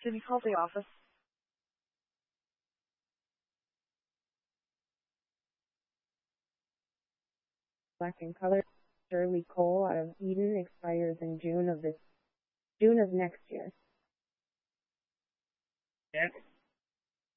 Can you call the office? Black in color. Shirley Cole out of Eden expires in June of next year. Yeah.